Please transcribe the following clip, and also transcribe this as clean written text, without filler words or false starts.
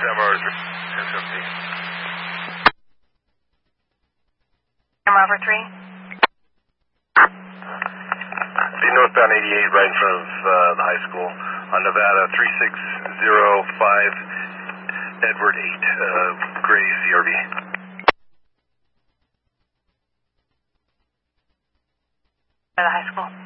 MR 1017. Over 3. The northbound 88 right in front of the high school on Nevada 3605 Edward 8, gray CRV. The high school.